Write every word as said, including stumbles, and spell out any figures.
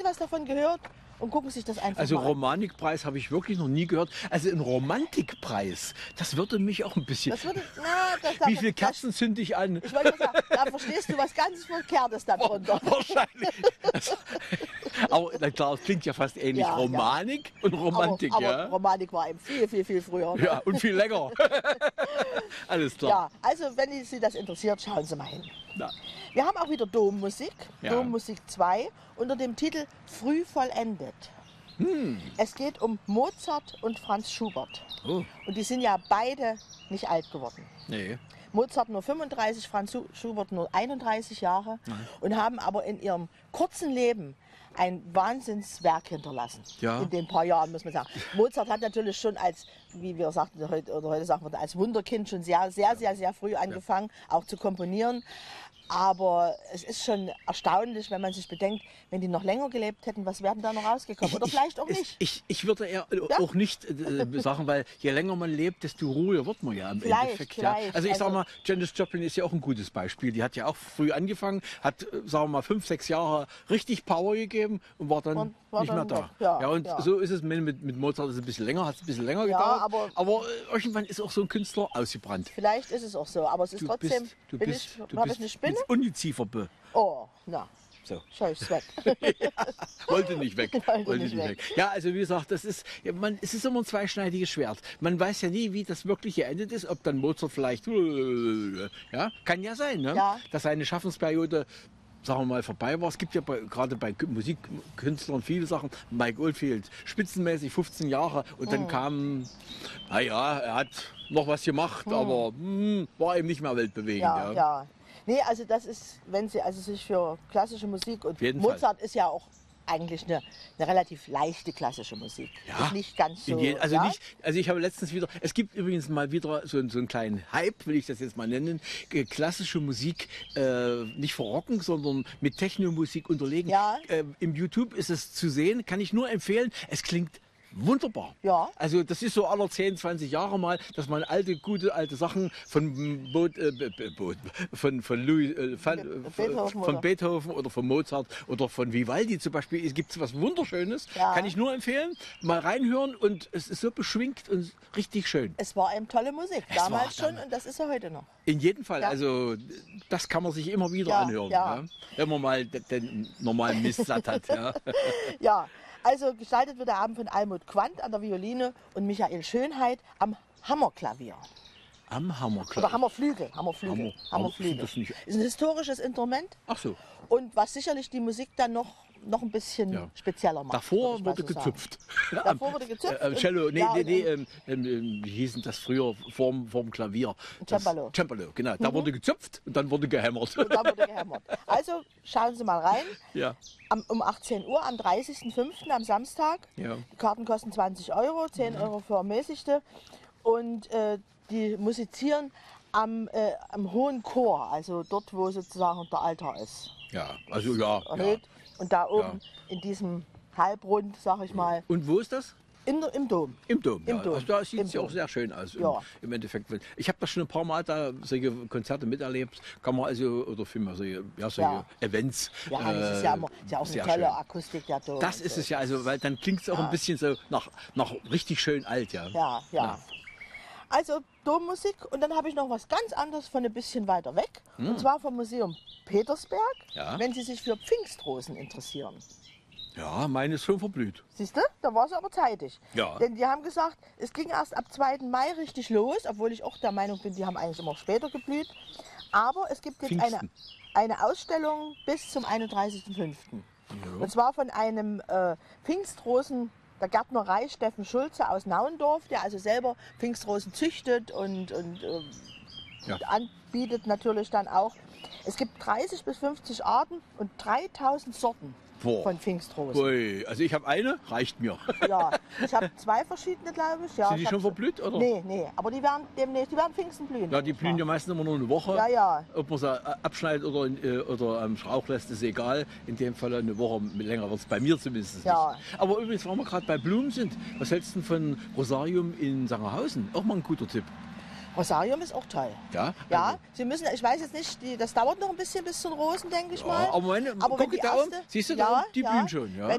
was davon gehört und gucken sich das einfach Also mal an. Romanikpreis habe ich wirklich noch nie gehört. Also ein Romantikpreis, das würde mich auch ein bisschen... Das würde, na, das, das, Wie viele das, Kerzen zünde ich an? Ich wollte mal sagen, da verstehst du was ganz Verkehrtes darunter. Wahrscheinlich. Also, aber na klar, es klingt ja fast ähnlich. Ja, Romanik und Romantik, aber, aber ja. Romanik war eben viel, viel, viel früher. Ne? Ja, und viel länger. Alles klar. Ja, also wenn Sie das interessiert, schauen Sie mal hin. Na, Wir haben auch wieder Dommusik, Ja. Dommusik zwei, unter dem Titel Früh vollendet. Hm. Es geht um Mozart und Franz Schubert. Oh, Und die sind ja beide nicht alt geworden. nee. Mozart nur fünfunddreißig, Franz Schubert nur einunddreißig Jahre und haben aber in ihrem kurzen Leben ein Wahnsinnswerk hinterlassen. Ja. In den paar Jahren, muss man sagen. Mozart hat natürlich schon als, wie wir sagten heute, oder heute sagen wir, als Wunderkind schon sehr, sehr, sehr, sehr früh angefangen, auch zu komponieren. Aber es ist schon erstaunlich, wenn man sich bedenkt, wenn die noch länger gelebt hätten, was wären da noch rausgekommen? Oder vielleicht auch ich, nicht. Ich, ich würde eher auch nicht äh, sagen, weil je länger man lebt, desto ruhiger wird man ja im Vielleicht, Endeffekt. Ja. vielleicht. Also ich sag Also- mal, Janis Joplin ist ja auch ein gutes Beispiel. Die hat ja auch früh angefangen, hat, äh, sagen wir mal, fünf, sechs Jahre richtig Power gegeben und war dann Und war nicht dann mehr da. weg. Ja, und ja. so ist es mit, mit, mit Mozart ist es ein bisschen länger, hat es ein bisschen länger Ja, gedauert. aber- aber äh, irgendwann ist auch so ein Künstler ausgebrannt. Vielleicht ist es auch so, aber es ist Du trotzdem, bist, du bin bist, ich, du habe bist ich eine Spinne? Ungeziefer. be- Oh, na, So. schau ich's weg. Wollte nicht weg. Wollte nicht weg. Ja, also wie gesagt, das ist, ja, man, es ist immer ein zweischneidiges Schwert. Man weiß ja nie, wie das wirklich geendet ist, ob dann Mozart vielleicht, ja, kann ja sein, ne? Ja. Dass seine Schaffensperiode, sagen wir mal, vorbei war. Es gibt ja bei, gerade bei Kü- Musikkünstlern viele Sachen. Mike Oldfield, spitzenmäßig fünfzehn Jahre und Oh. dann kam, naja, er hat noch was gemacht, aber hm, war eben nicht mehr weltbewegend. Ja, Ja, ja. Nee, also das ist, wenn Sie also sich für klassische Musik und jeden Mozart ist ja auch eigentlich eine, eine relativ leichte klassische Musik. Ja, Ist nicht ganz so. in je, also ja? nicht, also ich habe letztens wieder, es gibt übrigens mal wieder so, so einen kleinen Hype, will ich das jetzt mal nennen, äh, klassische Musik äh, nicht verrocken, sondern mit Technomusik unterlegen. Ja. Äh, Im YouTube ist es zu sehen, kann ich nur empfehlen. Es klingt wunderbar. Ja. Also das ist so aller zehn, zwanzig Jahre mal, dass man alte, gute alte Sachen von Bo äh, Bo Bo von, von, Louis, äh, von, Be- von, Beethoven von oder- Beethoven oder von Mozart oder von Vivaldi zum Beispiel. Es gibt was Wunderschönes, Ja. kann ich nur empfehlen. Mal reinhören und es ist so beschwingt und richtig schön. Es war eben tolle Musik, Es war damals schon damals. und das ist ja heute noch. In jedem Fall, Ja. also das kann man sich immer wieder Ja, anhören, ja. ja. Wenn man mal den, den normalen Mist satt hat. Ja. Ja, also gestaltet wird der Abend von Almut Quandt an der Violine und Michael Schönheit am Hammerklavier. Am Hammerklavier. Oder Hammerflügel, Hammerflügel, Hammer- Hammerflügel. das nicht- Ist ein historisches Instrument Ach so. und was sicherlich die Musik dann noch, noch ein bisschen Ja. spezieller macht. Davor würde ich mal wurde so sagen. gezupft. Davor wurde gezupft. Äh, äh, Cello, und- nee, ja, nee, und- nee, ähm, ähm, ähm, wie hießen das früher vorm, vorm Klavier? Das- Cembalo. Mhm. Cembalo, genau. Da wurde gezupft und dann wurde gehämmert. Und dann wurde gehämmert. Also schauen Sie mal rein. Ja. Am, um achtzehn Uhr am dreißigsten fünften am Samstag. Ja. Die Karten kosten zwanzig Euro, zehn Euro für Ermäßigte. Und äh, die musizieren am, äh, am Hohen Chor, also dort, wo sozusagen der Altar ist. Ja, also ja. ja. Erhöht. Und da oben in diesem Halbrund, sag ich mal, Und wo ist das? in, im Dom. Im Dom. Im ja. Dom. Also da sieht Im es ja auch Dom. sehr schön aus. Im, Ja. Im Endeffekt. Ich habe das schon ein paar Mal da solche Konzerte miterlebt. Kann man also, oder vielmehr solche, ja, solche Ja. Events. Ja, das ist ja, immer, ist ja auch eine sehr tolle schön. Akustik da drin. Das und ist so. es ja, also, weil dann klingt es auch ein bisschen so nach, nach richtig schön alt, ja. Ja, ja. Also Dommusik und dann habe ich noch was ganz anderes von ein bisschen weiter weg. Und zwar vom Museum Petersberg, Ja. wenn Sie sich für Pfingstrosen interessieren. Ja, meine ist schon verblüht. Siehst du, da war es aber zeitig. Ja. Denn die haben gesagt, es ging erst ab zweiten Mai richtig los, obwohl ich auch der Meinung bin, die haben eigentlich immer später geblüht. Aber es gibt jetzt eine, Pfingsten. eine Ausstellung bis zum einunddreißigsten fünften Und zwar von einem äh, Pfingstrosen, der Gärtnerei Steffen Schulze aus Nauendorf, der also selber Pfingstrosen züchtet und, und äh, Ja. anbietet natürlich dann auch. Es gibt dreißig bis fünfzig Arten und dreitausend Sorten Boah. von Pfingstrosen. Ui, also ich habe eine, reicht mir. Ja, ich habe zwei verschiedene, glaube ich. Ja, Sind die ich hab schon so- verblüht, oder? Nee, nee, aber die werden demnächst, die werden Pfingsten blühen. Ja, die blühen ja meistens immer nur eine Woche. Ja, ja. Ob man sie äh, abschneidet oder, äh, oder am Strauch lässt, ist egal. In dem Fall eine Woche länger wird es bei mir zumindest Ja. nicht. Aber übrigens, weil wir gerade bei Blumen sind, was hältst du denn von Rosarium in Sangerhausen? Auch mal ein guter Tipp. Rosarium ist auch toll. Ja? Ja, Also, Sie müssen, ich weiß jetzt nicht, die, das dauert noch ein bisschen bis zu den Rosen, denke ich mal. ja, aber meine, Aber wenn guck die da oben, erste- siehst du ja, da oben, die ja, blühen schon. Ja? Wenn